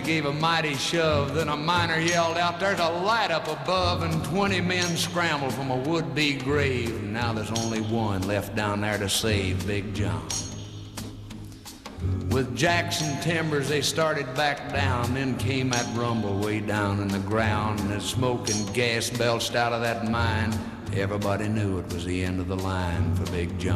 Gave a mighty shove, then a miner yelled out, "There's a light up above," and 20 men scrambled from a would-be grave. Now there's only one left down there to save Big John. With Jackson timbers they started back down, then came that rumble way down in the ground, and as smoke and gas belched out of that mine, everybody knew it was the end of the line for Big John.